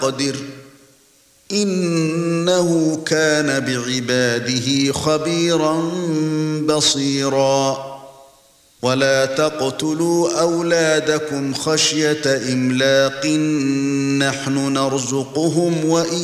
قدر إنه كان بعباده خبيرا بصيرا ولا تقتلوا أولادكم خشية إملاق نحن نرزقهم وإياكم